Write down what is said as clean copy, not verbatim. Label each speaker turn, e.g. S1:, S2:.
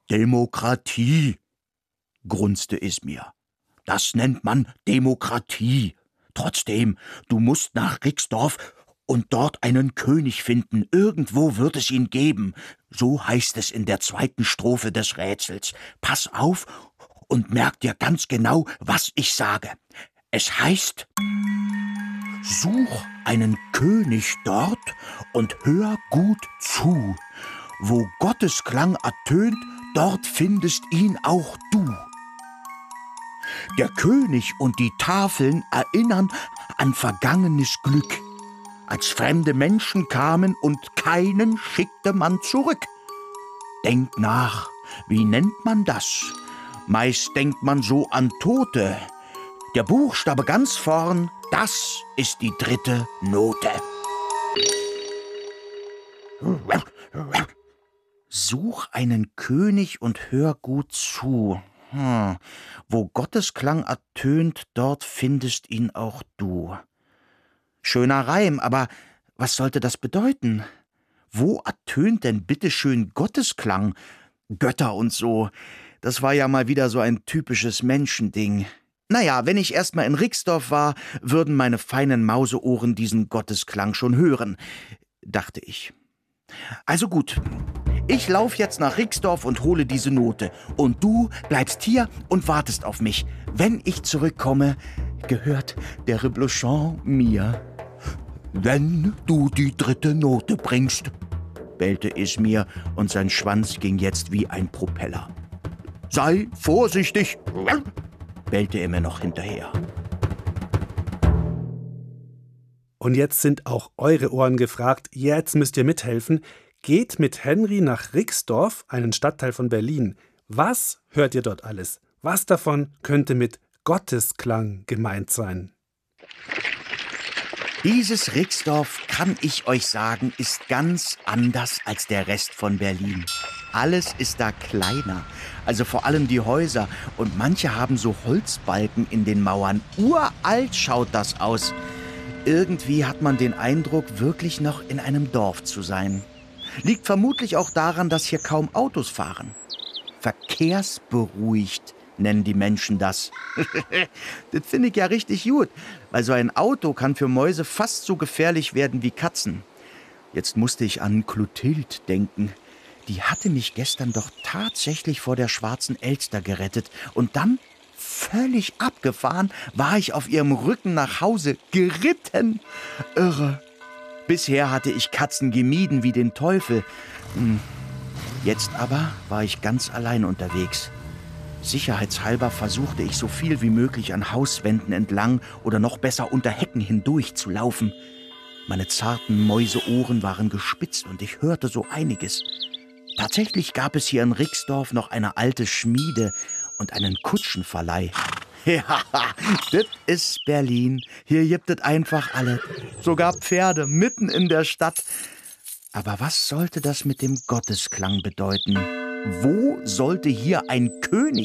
S1: Demokratie, grunzte Ismir. Das nennt man Demokratie. Trotzdem, du musst nach Rixdorf und dort einen König finden. Irgendwo wird es ihn geben. So heißt es in der 2. Strophe des Rätsels. Pass auf und merk dir ganz genau, was ich sage. Es heißt: Such einen König dort und hör gut zu. Wo Gottes Klang ertönt, dort findest ihn auch du. Der König und die Tafeln erinnern an vergangenes Glück, als fremde Menschen kamen und keinen schickte man zurück. Denk nach, wie nennt man das? Meist denkt man so an Tote. Der Buchstabe ganz vorn, das ist die 3. Note. Such einen König und hör gut zu. Wo Gottes Klang ertönt, dort findest ihn auch du. Schöner Reim, aber was sollte das bedeuten? Wo ertönt denn bitteschön Gottes Klang? Götter und so. Das war ja mal wieder so ein typisches Menschending. Naja, wenn ich erst mal in Rixdorf war, würden meine feinen Mauseohren diesen Gottesklang schon hören, dachte ich. Also gut, ich lauf jetzt nach Rixdorf und hole diese Note. Und du bleibst hier und wartest auf mich. Wenn ich zurückkomme, gehört der Reblochon mir. Wenn du die 3. Note bringst, bellte Ismir, und sein Schwanz ging jetzt wie ein Propeller. Sei vorsichtig, bellte er mir noch hinterher.
S2: Und jetzt sind auch eure Ohren gefragt. Jetzt müsst ihr mithelfen. Geht mit Henry nach Rixdorf, einen Stadtteil von Berlin. Was hört ihr dort alles? Was davon könnte mit Gottesklang gemeint sein?
S1: Dieses Rixdorf, kann ich euch sagen, ist ganz anders als der Rest von Berlin. Alles ist da kleiner, also vor allem die Häuser. Und manche haben so Holzbalken in den Mauern. Uralt schaut das aus. Irgendwie hat man den Eindruck, wirklich noch in einem Dorf zu sein. Liegt vermutlich auch daran, dass hier kaum Autos fahren. Verkehrsberuhigt nennen die Menschen das. Das finde ich ja richtig gut, weil so ein Auto kann für Mäuse fast so gefährlich werden wie Katzen. Jetzt musste ich an Clotilde denken. Die hatte mich gestern doch tatsächlich vor der Schwarzen Elster gerettet. Und dann, völlig abgefahren, war ich auf ihrem Rücken nach Hause geritten. Irre. Bisher hatte ich Katzen gemieden wie den Teufel. Jetzt aber war ich ganz allein unterwegs. Sicherheitshalber versuchte ich so viel wie möglich an Hauswänden entlang oder noch besser unter Hecken hindurch zu laufen. Meine zarten Mäuseohren waren gespitzt und ich hörte so einiges. Tatsächlich gab es hier in Rixdorf noch eine alte Schmiede und einen Kutschenverleih. Ja, das ist Berlin. Hier gibt es einfach alles. Sogar Pferde mitten in der Stadt. Aber was sollte das mit dem Gottesklang bedeuten? Wo sollte hier ein König